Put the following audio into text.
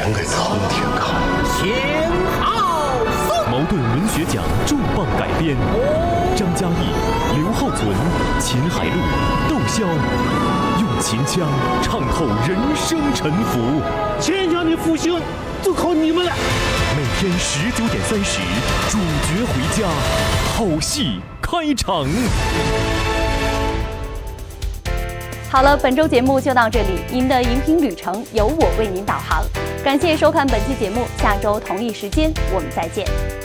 演给苍天看。 请好颂。 茅盾文学奖重磅改编，张嘉译、刘浩存、秦海璐、窦骁用秦腔唱透人生沉浮。 钱江的复兴就靠你们了。 每天19:30，主角回家，好戏开场。 好了，本周节目就到这里，您的荧屏旅程由我为您导航。感谢收看本期节目，下周同一时间我们再见。